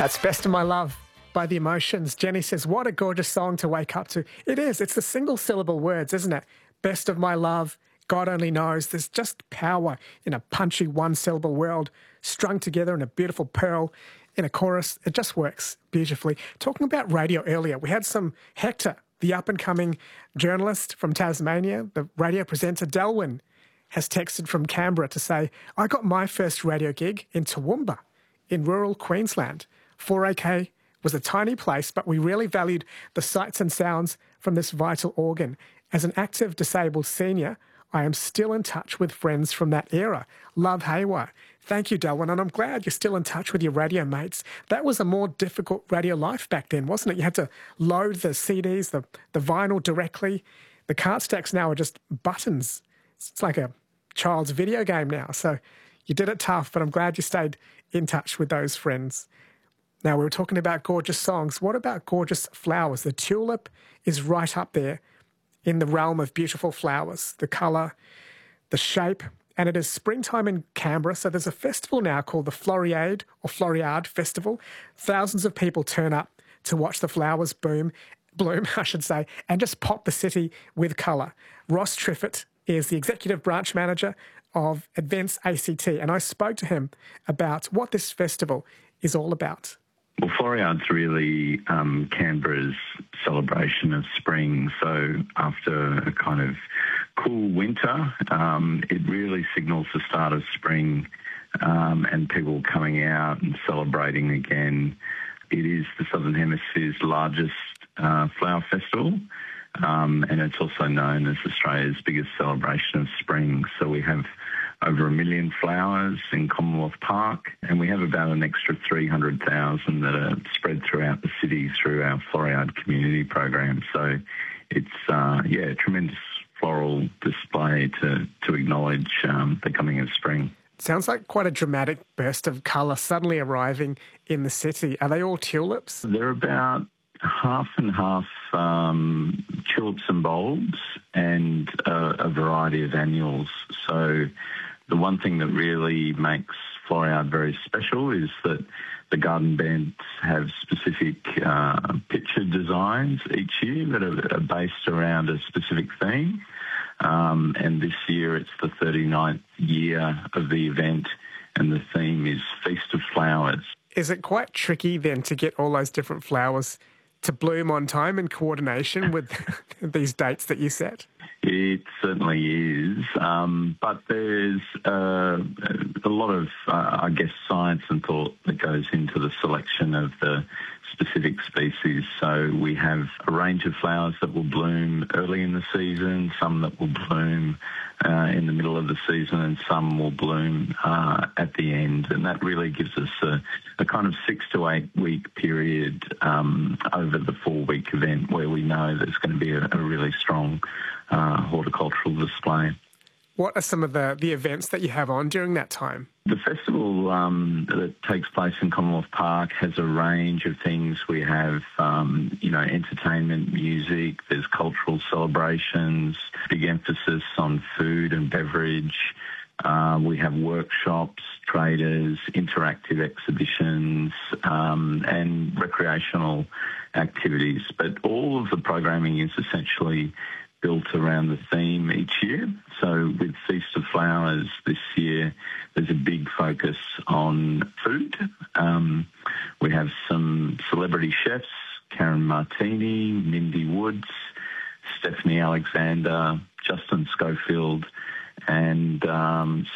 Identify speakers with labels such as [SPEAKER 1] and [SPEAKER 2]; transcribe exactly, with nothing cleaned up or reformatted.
[SPEAKER 1] That's Best of My Love by The Emotions. Jenny says, what a gorgeous song to wake up to. It is. It's the single syllable words, isn't it? Best of my love, God only knows. There's just power in a punchy one syllable world strung together in a beautiful pearl in a chorus. It just works beautifully. Talking about radio earlier, we had some Hector, the up-and-coming journalist from Tasmania, the radio presenter. Delwyn has texted from Canberra to say, I got my first radio gig in Toowoomba in rural Queensland. four A K was a tiny place, but we really valued the sights and sounds from this vital organ. As an active disabled senior, I am still in touch with friends from that era. Love, Haywire. Thank you, Delwyn, and I'm glad you're still in touch with your radio mates. That was a more difficult radio life back then, wasn't it? You had to load the C Ds, the, the vinyl directly. The cart stacks now are just buttons. It's like a child's video game now. So you did it tough, but I'm glad you stayed in touch with those friends. Now, we were talking about gorgeous songs. What about gorgeous flowers? The tulip is right up there in the realm of beautiful flowers, the colour, the shape, and it is springtime in Canberra, so there's a festival now called the Floriade or Floriade Festival. Thousands of people turn up to watch the flowers boom, bloom, I should say, and just pop the city with colour. Ross Triffitt is the Executive Branch Manager of Events A C T, and I spoke to him about what this festival is all about.
[SPEAKER 2] Well, Floriade's really um, Canberra's celebration of spring. So after a kind of cool winter, um, it really signals the start of spring um, and people coming out and celebrating again. It is the Southern Hemisphere's largest uh, flower festival, um, and it's also known as Australia's biggest celebration of spring. So we have over a million flowers in Commonwealth Park, and we have about an extra three hundred thousand that are spread throughout the city through our Floriade community program. So it's, uh, yeah, a tremendous floral display to, to acknowledge um, the coming of spring.
[SPEAKER 1] Sounds like quite a dramatic burst of colour suddenly arriving in the city. Are they all tulips?
[SPEAKER 2] They're about half and half um, tulips and bulbs and uh, a variety of annuals. So the one thing that really makes Floriade very special is that the garden beds have specific uh, picture designs each year that are, are based around a specific theme. Um, and this year it's the thirty-ninth year of the event, and the theme is Feast of Flowers.
[SPEAKER 1] Is it quite tricky then to get all those different flowers to bloom on time in coordination with these dates that you set?
[SPEAKER 2] It certainly is, um, but there's uh, a lot of, uh, I guess, science and thought that goes into the selection of the specific species. So we have a range of flowers that will bloom early in the season, some that will bloom uh, in the middle of the season, and some will bloom uh, at the end. And that really gives us a, a kind of six to eight week period um, over the four week event where we know there's going to be a, a really strong uh, horticultural display.
[SPEAKER 1] What are some of the, the events that you have on during that time?
[SPEAKER 2] The festival um, that takes place in Commonwealth Park has a range of things. We have, um, you know, entertainment, music, there's cultural celebrations, big emphasis on food and beverage. Uh, we have workshops, traders, interactive exhibitions, um, and recreational activities. But all of the programming is essentially built around the theme each year. So with Feast of Flowers this year, there's a big focus on food. Um, we have some celebrity chefs, Karen Martini, Mindy Woods, Stephanie Alexander, Justin Schofield, and um,